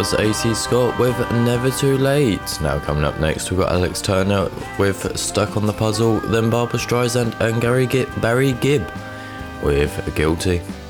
was AC Scott with Never Too Late. Now coming up next, we've got Alex Turner with Stuck on the Puzzle, then Barbra Streisand and Barry Gibb with Guilty.